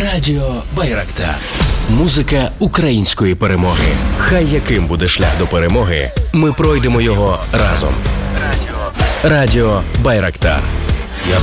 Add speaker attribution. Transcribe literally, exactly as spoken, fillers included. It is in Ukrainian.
Speaker 1: Радіо Байрактар. Музика української перемоги. Хай яким буде шлях до перемоги, ми пройдемо його разом. Радіо Байрактар.